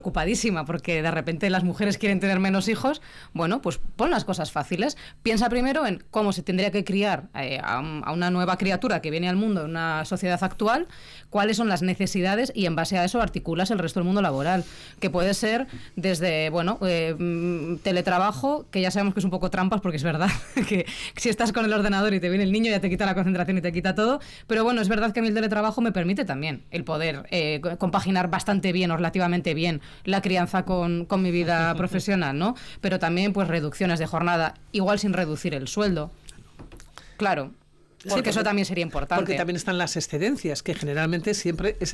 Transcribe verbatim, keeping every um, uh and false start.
ocupadísima porque de repente las mujeres quieren tener menos hijos, bueno, pues pon las cosas fáciles. Piensa primero en cómo se tendría que criar eh, a, a una nueva criatura que viene al mundo en una sociedad actual, cuáles son las necesidades y en base a eso articulas el resto del mundo laboral, que puede ser desde, bueno, eh, teletrabajo, que ya sabemos que es un poco trampas porque es verdad que si estás con el ordenador y te viene el niño ya te quita la concentración y te quita todo, pero bueno, es verdad que a mí el teletrabajo me permite también el poder eh, compaginar bastante bien o relativamente bien la crianza con, con mi vida profesional, ¿no? Pero también pues reducciones de jornada, igual sin reducir el sueldo. Claro, porque, sí que eso también sería importante. Porque también están las excedencias, que generalmente siempre es